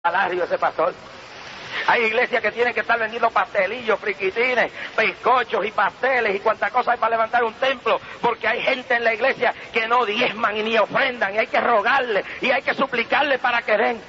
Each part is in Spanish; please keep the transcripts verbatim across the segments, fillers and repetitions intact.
salario ese pastor. Hay iglesias que tienen que estar vendiendo pastelillos, friquitines, bizcochos y pasteles y cuantas cosas hay para levantar un templo, porque hay gente en la iglesia que no diezman y ni ofrendan, y hay que rogarle y hay que suplicarle para que den.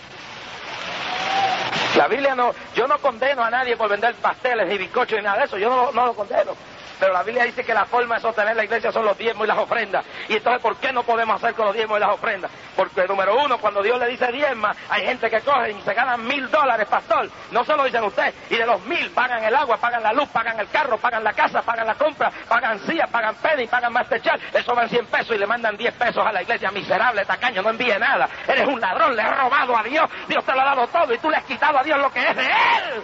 La Biblia no, yo no condeno a nadie por vender pasteles ni bizcochos ni nada de eso, yo no, no lo condeno. Pero la Biblia dice que la forma de sostener la iglesia son los diezmos y las ofrendas. Y entonces, ¿por qué no podemos hacer con los diezmos y las ofrendas? Porque, número uno, cuando Dios le dice diezma, hay gente que coge y se ganan mil dólares, pastor. No se lo dicen ustedes. Y de los mil pagan el agua, pagan la luz, pagan el carro, pagan la casa, pagan la compra, pagan silla, pagan penny, pagan masterchar. Le sobran cien pesos y le mandan diez pesos a la iglesia. Miserable, tacaño, no envíe nada. Eres un ladrón, le has robado a Dios. Dios te lo ha dado todo y tú le has quitado a Dios lo que es de Él.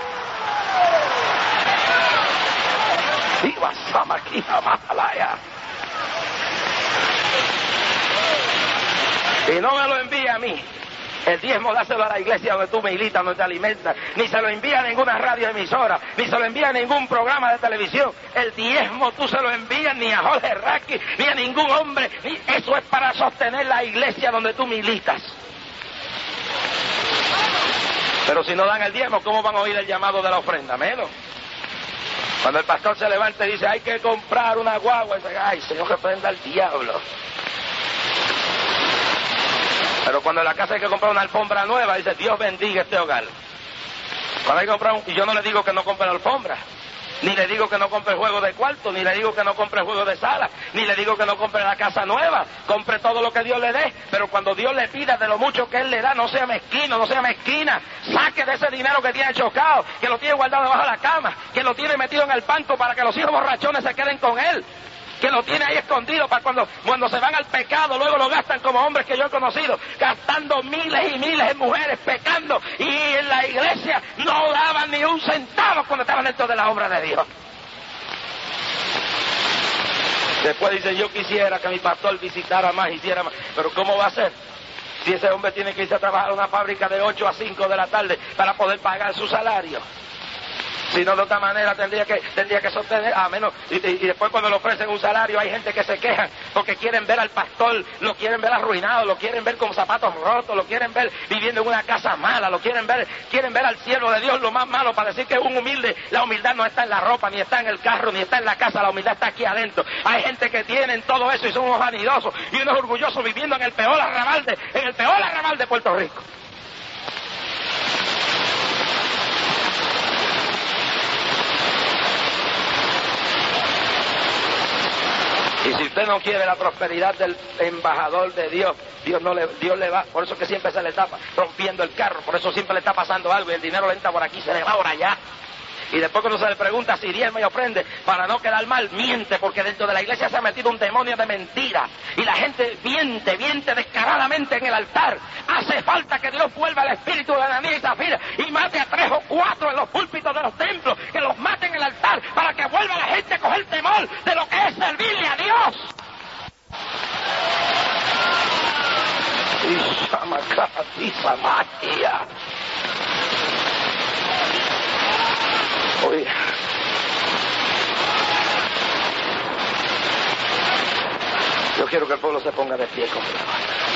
Y no me lo envía a mí. El diezmo dáselo a la iglesia donde tú militas, donde te alimentas. Ni se lo envía a ninguna radio emisora, ni se lo envía a ningún programa de televisión. El diezmo tú se lo envías ni a Jorge Raki, ni a ningún hombre. Ni... Eso es para sostener la iglesia donde tú militas. Pero si no dan el diezmo, ¿cómo van a oír el llamado de la ofrenda? Menos. Cuando el pastor se levanta y dice, hay que comprar una guagua, y dice, ay, Señor, reprenda al diablo. Pero cuando en la casa hay que comprar una alfombra nueva, dice, Dios bendiga este hogar. Cuando hay que comprar un... Y yo no le digo que no compre la alfombra, ni le digo que no compre el juego de cuarto, ni le digo que no compre el juego de sala, ni le digo que no compre la casa nueva. Compre todo lo que Dios le dé, pero cuando Dios le pida de lo mucho que Él le da, no sea mezquino, no sea mezquina. Saque de ese dinero que tiene chocado, que lo tiene guardado debajo de la cama, que lo tiene metido en el banco para que los hijos borrachones se queden con él, que lo tiene ahí escondido para cuando, cuando se van al pecado, luego lo gastan como hombres que yo he conocido, gastando miles y miles en mujeres, pecando, y en la iglesia no daban ni un centavo cuando estaban dentro de la obra de Dios. Después dice, yo quisiera que mi pastor visitara más, hiciera más, pero ¿cómo va a ser? Si ese hombre tiene que irse a trabajar a una fábrica de ocho a cinco de la tarde para poder pagar su salario. Si no, de otra manera tendría que tendría que sostener, a menos, y, y, y después cuando le ofrecen un salario hay gente que se queja porque quieren ver al pastor, lo quieren ver arruinado, lo quieren ver con zapatos rotos, lo quieren ver viviendo en una casa mala, lo quieren ver, quieren ver al siervo de Dios lo más malo para decir que es un humilde. La humildad no está en la ropa, ni está en el carro, ni está en la casa, la humildad está aquí adentro. Hay gente que tienen todo eso y son unos vanidosos y unos orgullosos viviendo en el peor arrabal de, en el peor arrabal de Puerto Rico. Y si usted no quiere la prosperidad del embajador de Dios, Dios no le, Dios le va, por eso que siempre se le está rompiendo el carro, por eso siempre le está pasando algo y el dinero le entra por aquí, se le va por allá. Y después cuando se le pregunta si diezma y ofrende, para no quedar mal, miente, porque dentro de la iglesia se ha metido un demonio de mentira. Y la gente miente, miente descaradamente en el altar. Hace falta que Dios vuelva al espíritu de Ananías y Zafira y mate a tres o cuatro en los púlpitos de los templos, que los maten en el altar, para que vuelva la gente a coger temor de lo que es servirle a Dios. Oye, yo quiero que el pueblo se ponga de pie con